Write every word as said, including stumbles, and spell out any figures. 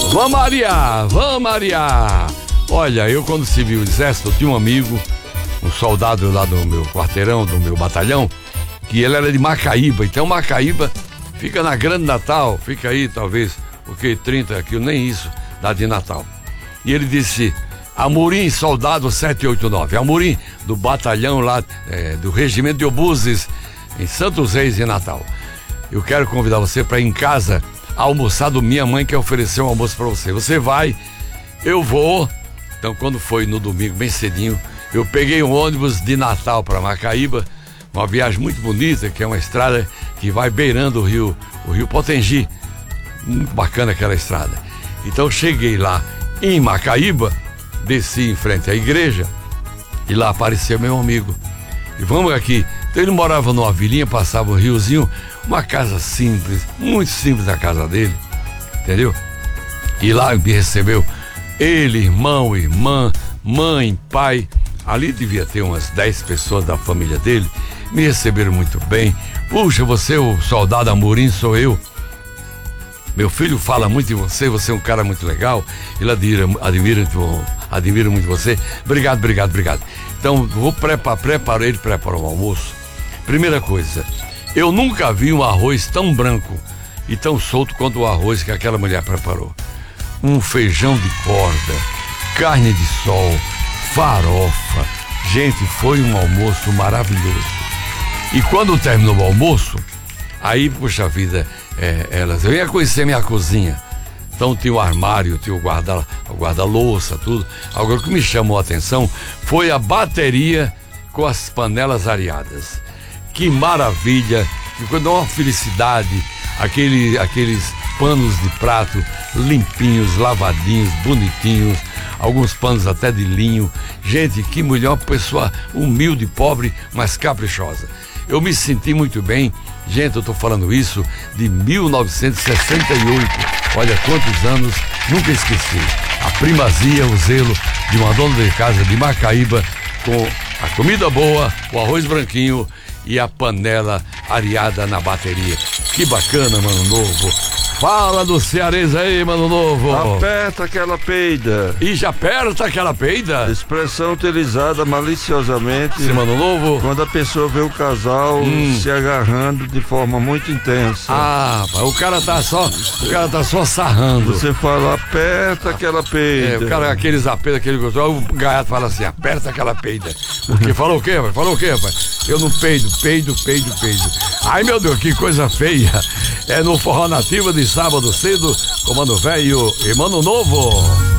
Vamos Maria, vamos Maria. Olha, eu quando servi o exército, eu tinha um amigo, um soldado lá do meu quarteirão, do meu batalhão, que ele era de Macaíba. Então Macaíba fica na Grande Natal, fica aí talvez, porque trinta quilos, nem isso, dá de Natal. E ele disse: Amorim, soldado sete oito nove, Amorim, do batalhão lá, é, do regimento de obuses, em Santos Reis, em Natal. Eu quero convidar você para ir em casa almoçar do minha mãe, que ofereceu um almoço para você. Você vai, eu vou. Então, quando foi no domingo, bem cedinho, eu peguei um ônibus de Natal para Macaíba, uma viagem muito bonita, que é uma estrada que vai beirando o rio, o rio Potengi. Muito bacana aquela estrada. Então, cheguei lá em Macaíba, desci em frente à igreja e lá apareceu meu amigo. E vamos aqui. Então, ele morava numa vilinha, passava um riozinho, uma casa simples, muito simples a casa dele, entendeu? E lá me recebeu ele, irmão, irmã, mãe, pai. Ali devia ter umas dez pessoas da família dele. Me receberam muito bem. Puxa, você, o soldado Amorim, sou eu. Meu filho fala muito de você, você é um cara muito legal. Ele admira, admira, admira muito você. Obrigado, obrigado, obrigado. Então, vou preparar, preparar ele, preparar o almoço. Primeira coisa, eu nunca vi um arroz tão branco e tão solto quanto o arroz que aquela mulher preparou. Um feijão de corda, carne de sol, farofa. Gente, foi um almoço maravilhoso. E quando terminou o almoço, aí, puxa vida, é, elas, eu ia conhecer minha cozinha. Então tinha o armário, tinha o guarda, o guarda-louça, tudo. Agora, o que me chamou a atenção foi a bateria com as panelas areadas. Que maravilha, que dá uma felicidade, aquele, aqueles panos de prato limpinhos, lavadinhos, bonitinhos, alguns panos até de linho. Gente, que mulher, uma pessoa humilde, pobre, mas caprichosa. Eu me senti muito bem. Gente, eu tô falando isso de mil novecentos e sessenta e oito. Olha quantos anos, nunca esqueci. A primazia, o zelo de uma dona de casa de Macaíba, com a comida boa, o arroz branquinho e a panela areada na bateria. Que bacana, Mano Novo. Fala do cearense aí, Mano Novo. Aperta aquela peida. E já aperta aquela peida? Expressão utilizada maliciosamente, Sim, Mano Novo, quando a pessoa vê o casal hum. se agarrando de forma muito intensa. Ah, o cara tá só, o cara tá só sarrando. Você fala, aperta aquela peida. É, o cara, aqueles apertos, aquele gostou, o gaiato fala assim, aperta aquela peida. Porque falou o quê, rapaz? Falou o quê, rapaz? Eu não peido, peido, peido, peido. Ai, meu Deus, que coisa feia. É no Forró Nativa de sábado cedo, com Mano Velho e Mano Novo.